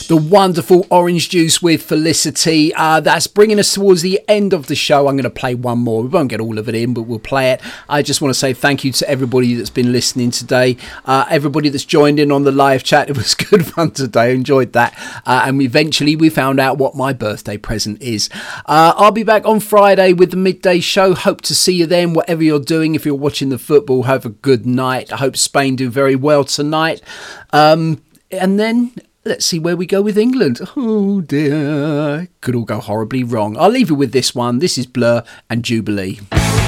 The wonderful Orange Juice with Felicity. That's bringing us towards the end of the show. I'm going to play one more. We won't get all of it in, but we'll play it. I just want to say thank you to everybody that's been listening today. Everybody that's joined in on the live chat. It was good fun today. I enjoyed that. And eventually we found out what my birthday present is. I'll be back on Friday with the midday show. Hope to see you then, whatever you're doing. If you're watching the football, have a good night. I hope Spain do very well tonight. And then let's see where we go with England. Oh dear, could all go horribly wrong. I'll leave you with this one. This is Blur and Jubilee.